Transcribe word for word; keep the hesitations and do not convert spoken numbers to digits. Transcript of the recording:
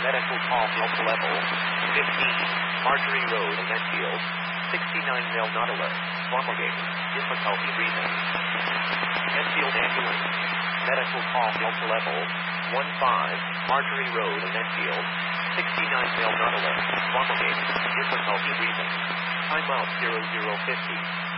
Medical call help level. fifteen. Marjorie Road in Enfield. sixty-nine mil not alert. Promulgate. Difficulty reason. Enfield ambulance. Medical call help level. one five. Marjorie Road in Enfield. sixty-nine mil not alert. Promulgate. Difficulty reason. Time out zero zero fifty.